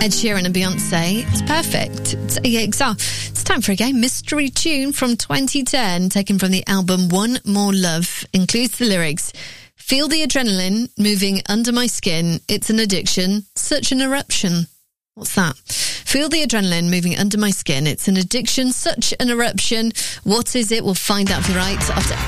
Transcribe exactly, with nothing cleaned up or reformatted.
Ed Sheeran and Beyonce. It's perfect. It's, yeah, exactly. It's time for a game. Mystery tune from twenty ten, taken from the album One More Love. Includes the lyrics: feel the adrenaline moving under my skin. It's an addiction, such an eruption. What's that? Feel the adrenaline moving under my skin. It's an addiction, such an eruption. What is it? We'll find out if you're right after